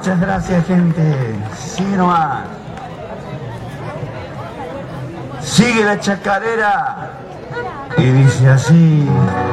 Muchas gracias, gente. Sigue nomás. Sigue la chacarera. Y dice así.